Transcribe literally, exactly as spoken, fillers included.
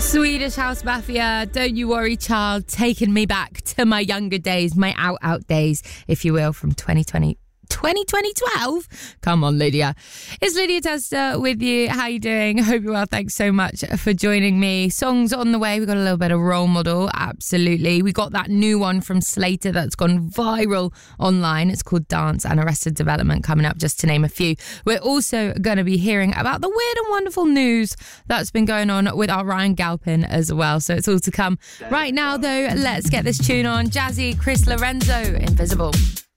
Swedish House Mafia, Don't You Worry Child, taking me back to my younger days, my out out days, if you will, from twenty twenty. twenty twelve. Come on, Lydia. It's Lydia Tester with you. How you doing? Hope you're well. Thanks so much for joining me. Songs on the way. We got a little bit of Role Model. Absolutely. We got that new one from Slater that's gone viral online. It's called Dance, and Arrested Development coming up, just to name a few. We're also going to be hearing about the weird and wonderful news that's been going on with our Ryan Galpin as well. So it's all to come. Right now, though, let's get this tune on. Jazzy, Chris Lorenzo, Invisible.